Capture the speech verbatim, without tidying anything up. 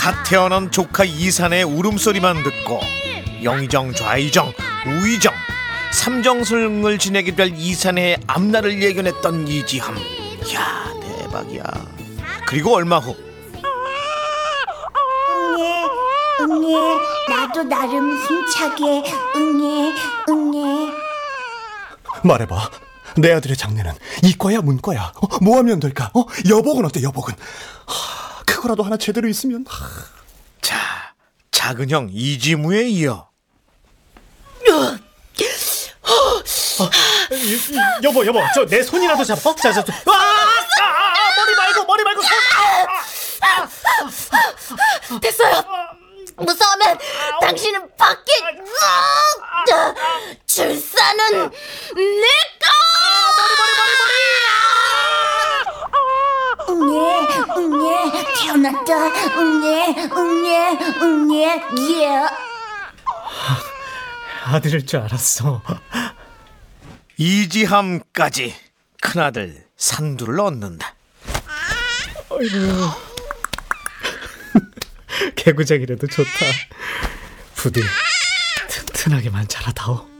갓 태어난 조카 이산의 울음소리만 듣고 영의정, 좌의정, 우의정, 삼정승을 지내게 될 이산의 앞날을 예견했던 이지함. 야, 대박이야. 그리고 얼마 후 응애, 응애, 나도 나름 힘차게 응애, 응애. 말해봐. 내 아들의 장래는 이과야 문과야? 어? 뭐 하면 될까? 어? 여복은 어때, 여복은? 하, 그거라도 하나 제대로 있으면. 하. 자, 작은 형 이지무에 이어 어, 여보 여보 저 내 손이라도 잡아. 자, 자, 자. 아, 아, 아, 머리 말고 머리 말고 손. 아, 아, 됐어요. 무서우면 당신은 밖에. 으악! 출산은 내꺼. 응애, 응애, 태어났다. 응애, 응애, 응애, 예. 아들일 줄 알았어. 이지함까지 큰아들 산두를 얻는다. 아이고. 개구쟁이라도 좋다. 부디 튼튼하게만 자라다오.